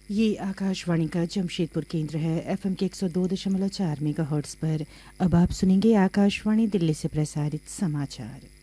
ये आकाशवाणी का जमशेदपुर केंद्र है। एफएम के 102.4 मेगाहर्ट्ज़ पर अब आप सुनेंगे आकाशवाणी दिल्ली से प्रसारित समाचार।